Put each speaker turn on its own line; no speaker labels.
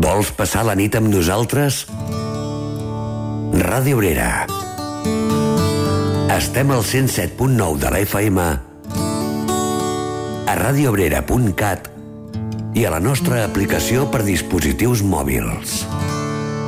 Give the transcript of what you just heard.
Vols passar la nit amb nosaltres? Ràdio Obrera. Estem al 107.9 de la FM, a radiobrera.cat i a la nostra aplicació per dispositius mòbils.